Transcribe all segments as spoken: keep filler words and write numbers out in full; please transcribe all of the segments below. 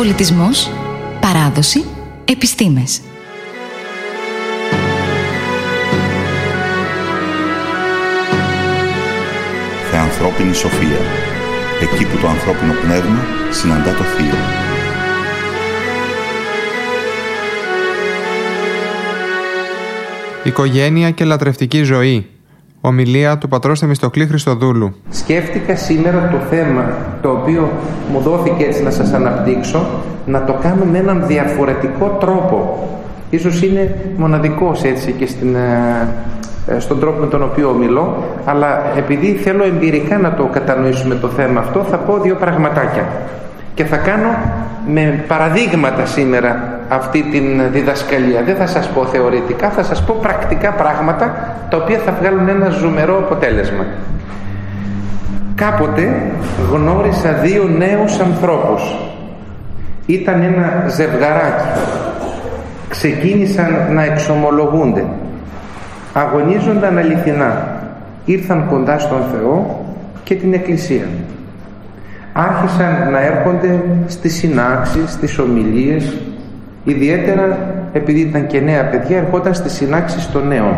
Πολιτισμός, παράδοση, επιστήμες. Θεανθρώπινη σοφία. Εκεί που το ανθρώπινο πνεύμα συναντά το θείο. Οικογένεια και λατρευτική ζωή. Ομιλία του πατρός Θεμιστοκλή Χριστοδούλου. Σκέφτηκα σήμερα το θέμα το οποίο μου δόθηκε έτσι να σας αναπτύξω, να το κάνω με έναν διαφορετικό τρόπο. Ίσως είναι μοναδικός έτσι και στην, στον τρόπο με τον οποίο ομιλώ, αλλά επειδή θέλω εμπειρικά να το κατανοήσουμε το θέμα αυτό, θα πω δύο πραγματάκια. Και θα κάνω με παραδείγματα σήμερα αυτή την διδασκαλία. Δεν θα σας πω θεωρητικά, θα σας πω πρακτικά πράγματα τα οποία θα βγάλουν ένα ζουμερό αποτέλεσμα. Κάποτε γνώρισα δύο νέους ανθρώπους. Ήταν ένα ζευγαράκι. Ξεκίνησαν να εξομολογούνται. Αγωνίζονταν αληθινά. Ήρθαν κοντά στον Θεό και την Εκκλησία. Άρχισαν να έρχονται στις συνάξεις, στις ομιλίες, ιδιαίτερα επειδή ήταν και νέα παιδιά, ερχόταν στις συνάξεις των νέων.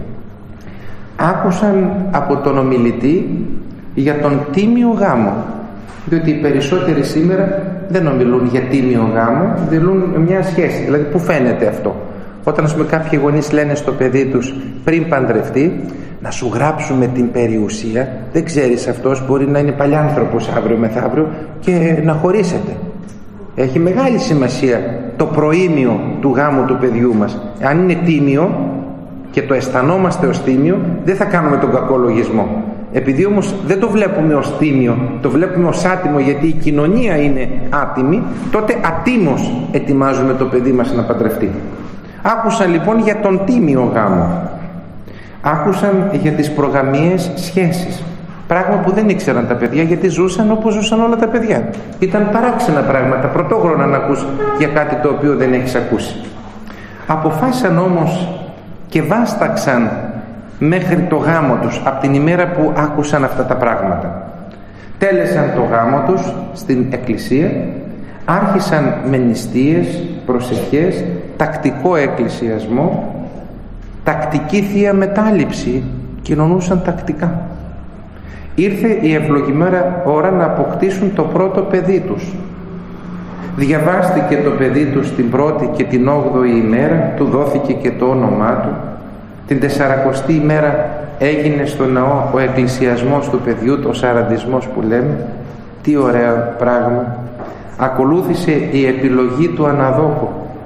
Άκουσαν από τον ομιλητή για τον τίμιο γάμο, διότι οι περισσότεροι σήμερα δεν ομιλούν για τίμιο γάμο, δηλούν μια σχέση. Δηλαδή, πού φαίνεται αυτό? Όταν, ας πούμε, κάποιοι γονείς λένε στο παιδί τους πριν παντρευτεί, να σου γράψουμε την περιουσία, δεν ξέρεις, αυτός μπορεί να είναι παλιάνθρωπος αύριο μεθαύριο και να χωρίσετε. Έχει μεγάλη σημασία το προήμιο του γάμου του παιδιού μας. Αν είναι τίμιο και το αισθανόμαστε ως τίμιο, δεν θα κάνουμε τον κακό λογισμό. Επειδή όμως δεν το βλέπουμε ως τίμιο, το βλέπουμε ως άτιμο, γιατί η κοινωνία είναι άτιμη, τότε ατίμως ετοιμάζουμε το παιδί μας να παντρευτεί. Άκουσαν λοιπόν για τον τίμιο γάμο. Άκουσαν για τις προγαμιαίες σχέσεις. Πράγμα που δεν ήξεραν τα παιδιά, γιατί ζούσαν όπως ζούσαν όλα τα παιδιά. Ήταν παράξενα πράγματα, πρωτόγνωρα να ακούς για κάτι το οποίο δεν έχεις ακούσει. Αποφάσισαν όμως και βάσταξαν μέχρι το γάμο τους από την ημέρα που άκουσαν αυτά τα πράγματα. Τέλεσαν το γάμο τους στην εκκλησία, άρχισαν με νηστείες, προσευχές, τακτικό εκκλησιασμό, τακτική θεία μετάληψη, κοινωνούσαν τακτικά. Ήρθε η ευλογημένη ώρα να αποκτήσουν το πρώτο παιδί τους. Διαβάστηκε το παιδί τους την πρώτη και την όγδοη ημέρα, του δόθηκε και το όνομά του. Την τεσσαρακοστή ημέρα έγινε στο ναό ο εκκλησιασμός του παιδιού, το σαραντισμός που λέμε. Τι ωραίο πράγμα. Ακολούθησε η επιλογή του αναδόχου.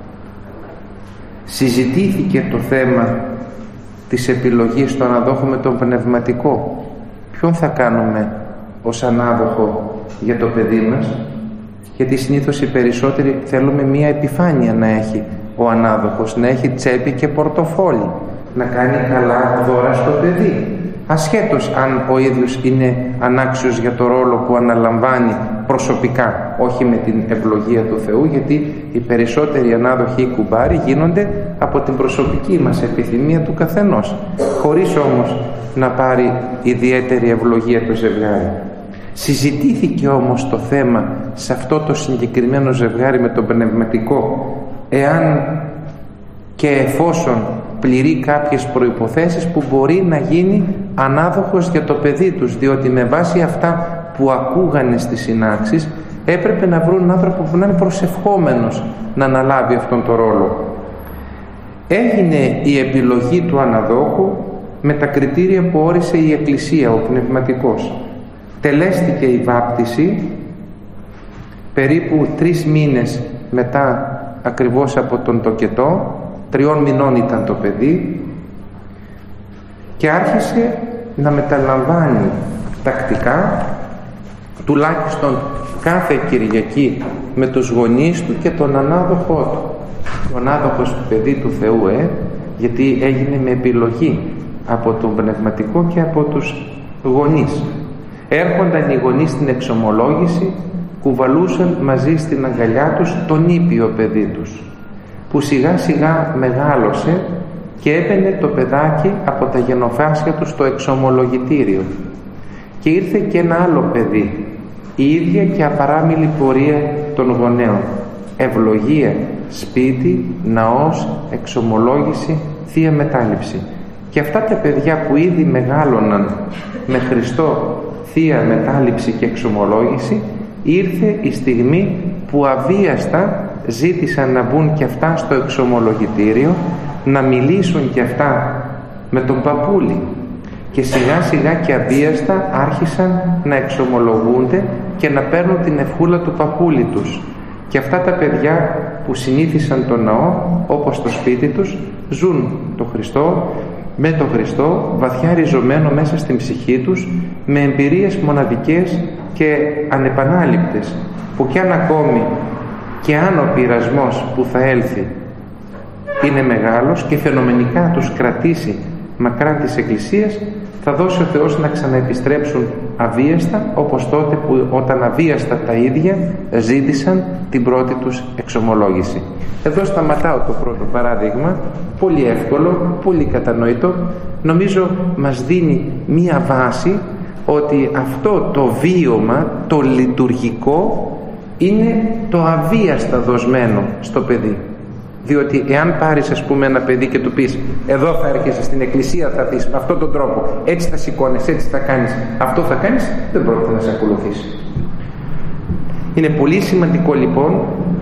Συζητήθηκε το θέμα της επιλογής του αναδόχου με τον πνευματικό. Ποιον θα κάνουμε ως ανάδοχο για το παιδί μας? Γιατί συνήθως οι περισσότεροι θέλουμε μία επιφάνεια να έχει ο ανάδοχος, να έχει τσέπη και πορτοφόλι, να κάνει καλά δώρα στο παιδί, ασχέτως αν ο ίδιος είναι ανάξιος για το ρόλο που αναλαμβάνει προσωπικά, όχι με την ευλογία του Θεού, γιατί οι περισσότεροι ανάδοχοι κουμπάροι γίνονται από την προσωπική μας επιθυμία του καθενός, χωρίς όμως να πάρει ιδιαίτερη ευλογία το ζευγάρι. Συζητήθηκε όμως το θέμα σε αυτό το συγκεκριμένο ζευγάρι με τον πνευματικό, εάν και εφόσον πληρεί κάποιες προϋποθέσεις που μπορεί να γίνει ανάδοχος για το παιδί τους, διότι με βάση αυτά που ακούγανε στις συνάξεις έπρεπε να βρουν άνθρωπο που να είναι προσευχόμενος να αναλάβει αυτόν τον ρόλο. Έγινε η επιλογή του αναδόχου με τα κριτήρια που όρισε η Εκκλησία, ο πνευματικός. Τελέστηκε η βάπτιση περίπου τρεις μήνες μετά ακριβώς από τον τοκετό, τριών μηνών ήταν το παιδί, και άρχισε να μεταλαμβάνει τακτικά, τουλάχιστον κάθε Κυριακή, με τους γονείς του και τον ανάδοχό του. Ο ανάδοχος του παιδί του Θεού, ε, γιατί έγινε με επιλογή από τον πνευματικό και από τους γονείς. Έρχονταν οι γονείς στην εξομολόγηση, κουβαλούσαν μαζί στην αγκαλιά τους τον ήπιο παιδί τους, που σιγά σιγά μεγάλωσε και έμπαινε το παιδάκι από τα γενοφάσια του στο εξομολογητήριο. Και ήρθε και ένα άλλο παιδί, η ίδια και απαράμιλη πορεία των γονέων. ευλογία, σπίτι, ναός, εξομολόγηση, Θεία Μετάληψη. Και αυτά τα παιδιά που ήδη μεγάλωναν με Χριστό Θεία Μετάληψη και εξομολόγηση, ήρθε η στιγμή που αβίαστα ζήτησαν να μπουν και αυτά στο εξομολογητήριο, να μιλήσουν και αυτά με τον παππούλη, και σιγά σιγά και αβίαστα άρχισαν να εξομολογούνται και να παίρνουν την ευχούλα του παππούλη τους. Και αυτά τα παιδιά που συνήθισαν τον ναό, όπως στο σπίτι τους, ζουν τον Χριστό, με τον Χριστό βαθιά ριζωμένο μέσα στην ψυχή τους, με εμπειρίες μοναδικές και ανεπανάληπτες, που κι αν ακόμη και αν ο πειρασμός που θα έλθει είναι μεγάλος και φαινομενικά τους κρατήσει μακράν της Εκκλησίας, θα δώσει ο Θεός να ξαναεπιστρέψουν αβίαστα, όπως τότε που όταν αβίαστα τα ίδια ζήτησαν την πρώτη τους εξομολόγηση. Εδώ σταματάω το πρώτο παράδειγμα, πολύ εύκολο, πολύ κατανοητό. Νομίζω μας δίνει μία βάση ότι αυτό το βίωμα, το λειτουργικό, είναι το αβίαστα δοσμένο στο παιδί. Διότι εάν πάρεις, ας πούμε, ένα παιδί και του πεις εδώ θα έρχεσαι στην εκκλησία, θα δεις με αυτόν τον τρόπο, έτσι θα σηκώνεις, έτσι θα κάνεις, αυτό θα κάνεις, δεν πρόκειται να σε ακολουθήσει. Είναι πολύ σημαντικό λοιπόν,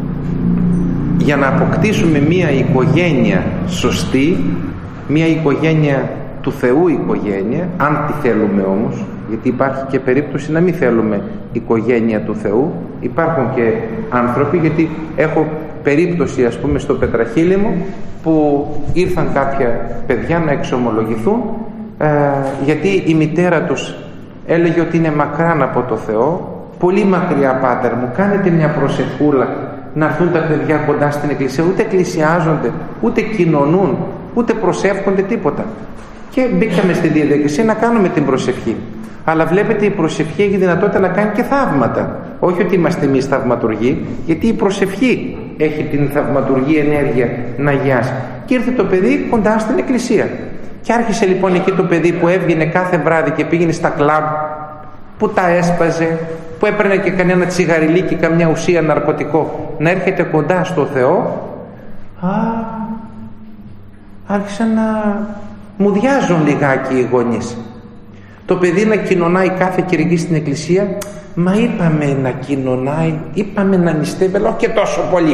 για να αποκτήσουμε μία οικογένεια σωστή, μία οικογένεια του Θεού οικογένεια, αν τη θέλουμε όμως, γιατί υπάρχει και περίπτωση να μην θέλουμε οικογένεια του Θεού. Υπάρχουν και άνθρωποι, γιατί έχω περίπτωση, ας πούμε, στο Πετραχίλι μου, που ήρθαν κάποια παιδιά να εξομολογηθούν, ε, γιατί η μητέρα τους έλεγε ότι είναι μακράν από το Θεό, πολύ μακριά, πάτερ μου, κάνετε μια προσευχούλα να έρθουν τα παιδιά κοντά στην εκκλησία. Ούτε εκκλησιάζονται, ούτε κοινωνούν, ούτε προσεύχονται, τίποτα. Και μπήκαμε στη διαδικασία να κάνουμε την προσευχή. Αλλά βλέπετε, η προσευχή έχει δυνατότητα να κάνει και θαύματα. Όχι ότι είμαστε εμείς θαυματουργοί, γιατί η προσευχή έχει την θαυματουργή ενέργεια να αγιάσει. Και ήρθε το παιδί κοντά στην εκκλησία. Και άρχισε λοιπόν εκεί το παιδί που έβγαινε κάθε βράδυ και πήγαινε στα κλαμπ, που τα έσπαζε, που έπαιρνε και κανένα τσιγαριλίκι, καμιά ουσία, ναρκωτικό, να έρχεται κοντά στο Θεό. Α, άρχισαν να μουδιάζουν λιγάκι οι γονείς. Το παιδί να κοινωνάει κάθε Κυριακή στην εκκλησία, μα είπαμε να κοινωνάει, είπαμε να νηστεύει, αλλά όχι και τόσο πολύ.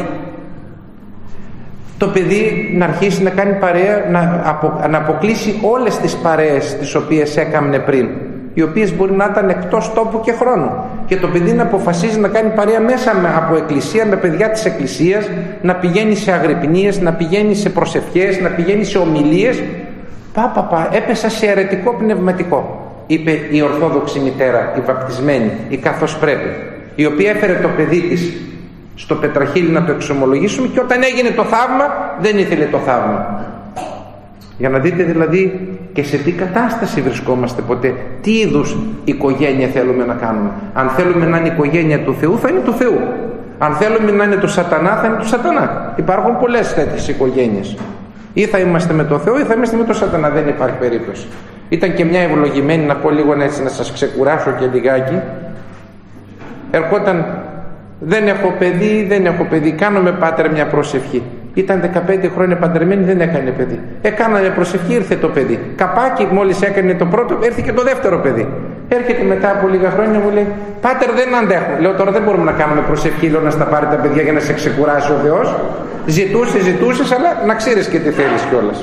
Το παιδί να αρχίσει να κάνει παρέα, να, απο, να αποκλείσει όλες τις παρέες τις οποίες έκαμνε πριν, οι οποίες μπορεί να ήταν εκτός τόπου και χρόνου. Και το παιδί να αποφασίζει να κάνει παρέα μέσα από εκκλησία, με παιδιά της εκκλησίας, να πηγαίνει σε αγρυπνίες, να πηγαίνει σε προσευχές, να πηγαίνει σε ομιλίες. Πα, πα, πα, έπεσα σε αιρετικό πνευματικό, είπε η Ορθόδοξη μητέρα, η βαπτισμένη, η καθώς πρέπει, η οποία έφερε το παιδί της στο Πετραχίλι να το εξομολογήσουμε, και όταν έγινε το θαύμα δεν ήθελε το θαύμα. Για να δείτε δηλαδή και σε τι κατάσταση βρισκόμαστε ποτέ, τι είδους οικογένεια θέλουμε να κάνουμε. Αν θέλουμε να είναι οικογένεια του Θεού, θα είναι του Θεού. Αν θέλουμε να είναι του Σατανά, θα είναι του Σατανά. Υπάρχουν πολλές τέτοιες οικογένειες. Ή θα είμαστε με τον Θεό ή θα είμαστε με τον Σατανά, δεν υπάρχει περίπτωση. Ήταν και μια ευλογημένη, να πω λίγο έτσι, να σας ξεκουράσω και λιγάκι. Ερχόταν, δεν έχω παιδί, δεν έχω παιδί, κάνουμε πάτερ μια προσευχή. Ήταν δεκαπέντε χρόνια παντρεμένη, δεν έκανε παιδί. Έκανανε προσευχή, ήρθε το παιδί. Καπάκι, μόλις έκανε το πρώτο, έρθει και το δεύτερο παιδί. Έρχεται μετά από λίγα χρόνια, μου λέει, πάτερ, δεν αντέχω. Λέω, τώρα δεν μπορούμε να κάνουμε προσευχή, λέω, να στα πάρει τα παιδιά για να σε ξεκουράσει ο Θεός. Ζητούσε, ζητούσε, αλλά να ξέρεις και τι θέλεις κιόλας.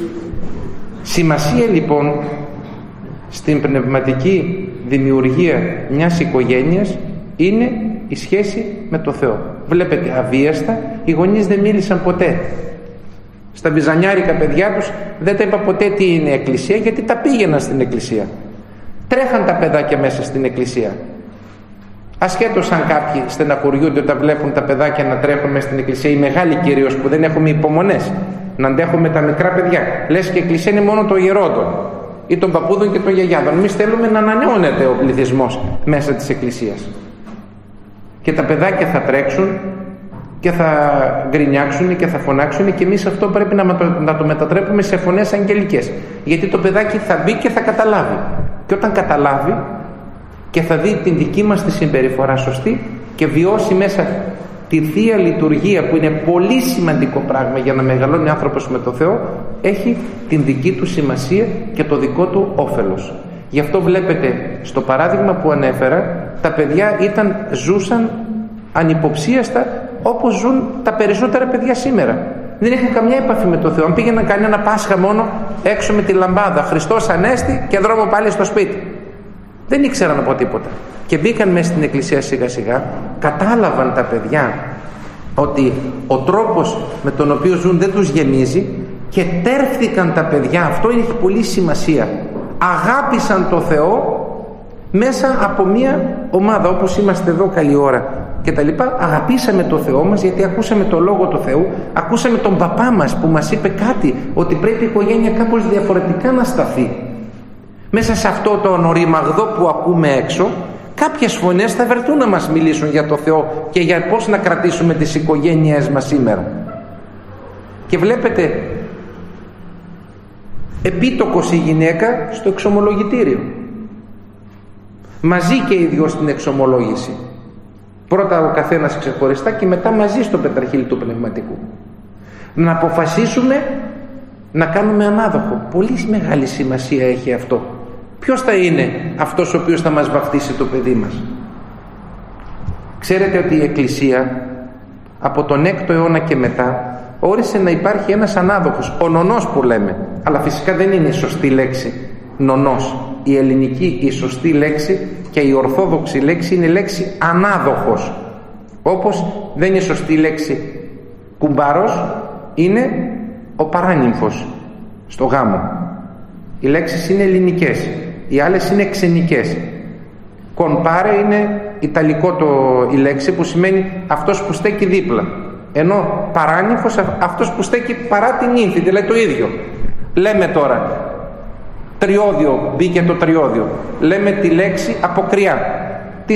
Σημασία λοιπόν στην πνευματική δημιουργία μιας οικογένειας είναι η σχέση με το Θεό. Βλέπετε, αβίαστα οι γονείς δεν μίλησαν ποτέ. Στα μπιζανιάρικα παιδιά τους δεν τα είπα ποτέ τι είναι εκκλησία, γιατί τα πήγαιναν στην εκκλησία. Τρέχαν τα παιδάκια μέσα στην εκκλησία. Ασχέτως αν κάποιοι στεναχωριούνται όταν βλέπουν τα παιδάκια να τρέχουν μέσα στην εκκλησία, οι μεγάλοι κυρίως που δεν έχουμε υπομονές να αντέχουμε τα μικρά παιδιά. Λες και η εκκλησία είναι μόνο των γερόντων ή των παππούδων και των γιαγιάδων. Εμείς θέλουμε να ανανεώνεται ο πληθυσμός μέσα της εκκλησίας. Και τα παιδάκια θα τρέξουν και θα γκρινιάξουν και θα φωνάξουν, και εμείς αυτό πρέπει να το, να το μετατρέπουμε σε φωνές αγγελικές. Γιατί το παιδάκι θα μπει και θα καταλάβει. Και όταν καταλάβει και θα δει την δική μας τη συμπεριφορά σωστή και βιώσει μέσα τη Θεία Λειτουργία, που είναι πολύ σημαντικό πράγμα για να μεγαλώνει άνθρωπος με το Θεό, έχει την δική του σημασία και το δικό του όφελος. Γι' αυτό βλέπετε στο παράδειγμα που ανέφερα, τα παιδιά ήταν, ζούσαν ανυποψίαστα όπως ζουν τα περισσότερα παιδιά σήμερα. Δεν είχαν καμιά επαφή με το Θεό. Αν πήγαιναν κανένα Πάσχα μόνο έξω με τη λαμπάδα, Χριστός Ανέστη, και δρόμο πάλι στο σπίτι. Δεν ήξεραν από τίποτα. Και μπήκαν μέσα στην εκκλησία σιγά σιγά, κατάλαβαν τα παιδιά ότι ο τρόπος με τον οποίο ζουν δεν τους γεμίζει και τέρφθηκαν τα παιδιά. Αυτό έχει πολύ σημασία. Αγάπησαν το Θεό μέσα από μια ομάδα, όπως είμαστε εδώ καλή ώρα και τα λοιπά. Αγαπήσαμε το Θεό μας γιατί ακούσαμε το Λόγο του Θεού, ακούσαμε τον παπά μας που μας είπε κάτι, ότι πρέπει η οικογένεια κάπως διαφορετικά να σταθεί. Μέσα σε αυτό το οριμαγδό που ακούμε έξω, κάποιες φωνές θα βρεθούν να μας μιλήσουν για το Θεό και για πώς να κρατήσουμε τις οικογένειές μας σήμερα. Και βλέπετε, επίτοκος η γυναίκα στο εξομολογητήριο. Μαζί και οι δυο στην εξομολόγηση. Πρώτα ο καθένας ξεχωριστά και μετά μαζί στο πετραχύλι του πνευματικού. Να αποφασίσουμε να κάνουμε ανάδοχο. Πολύ μεγάλη σημασία έχει αυτό. Ποιος θα είναι αυτός ο οποίος θα μας βαφτίσει το παιδί μας? Ξέρετε ότι η Εκκλησία από τον έκτο αιώνα και μετά όρισε να υπάρχει ένας ανάδοχος, ο νονός που λέμε, αλλά φυσικά δεν είναι η σωστή λέξη νονός. Η ελληνική η σωστή λέξη και η ορθόδοξη λέξη είναι λέξη ανάδοχος, όπως δεν είναι σωστή λέξη κουμπάρος, είναι ο παράνυμφος στο γάμο. Οι λέξεις είναι ελληνικές, οι άλλες είναι ξενικές. Κονπάρε είναι ιταλικό το, η λέξη, που σημαίνει αυτός που στέκει δίπλα, ενώ παράνυμφος αυτός που στέκει παρά την ύμφη, δηλαδή το ίδιο. Λέμε τώρα τριώδιο, μπήκε το τριώδιο, λέμε τη λέξη αποκριά.